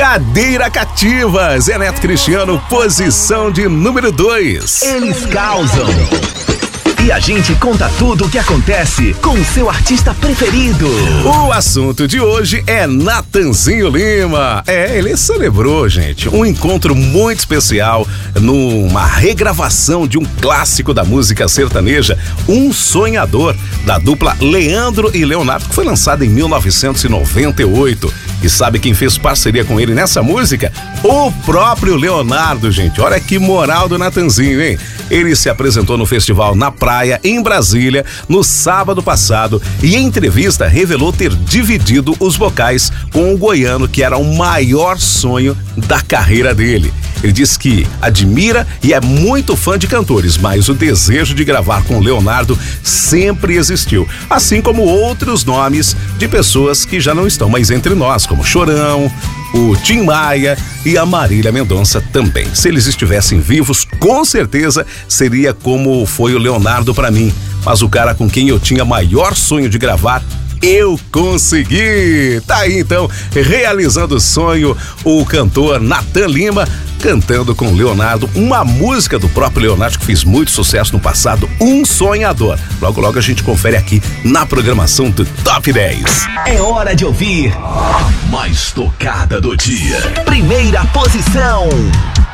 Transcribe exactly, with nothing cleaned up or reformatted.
Cadeira Cativa, Zé Neto Cristiano, posição de número dois. Eles causam. E a gente conta tudo o que acontece com o seu artista preferido. O assunto de hoje é Natanzinho Lima. É, ele celebrou, gente, um encontro muito especial numa regravação de um clássico da música sertaneja, Um Sonhador, da dupla Leandro e Leonardo, que foi lançada em mil novecentos e noventa e oito. E sabe quem fez parceria com ele nessa música? O próprio Leonardo, gente. Olha que moral do Natanzinho, hein? Ele se apresentou no festival Na Praia, em Brasília, no sábado passado, e em entrevista revelou ter dividido os vocais com o goiano, que era o maior sonho da carreira dele. Ele diz que admira e é muito fã de cantores, mas o desejo de gravar com o Leonardo sempre existiu, assim como outros nomes de pessoas que já não estão mais entre nós, como Chorão, o Tim Maia e a Marília Mendonça também. Se eles estivessem vivos, com certeza seria como foi o Leonardo pra mim, mas o cara com quem eu tinha maior sonho de gravar, eu consegui! Tá aí então, realizando o sonho, o cantor Natan Lima cantando com Leonardo uma música do próprio Leonardo que fez muito sucesso no passado, Um Sonhador. Logo logo a gente confere aqui na programação do Top dez. É hora de ouvir a mais tocada do dia. Primeira posição.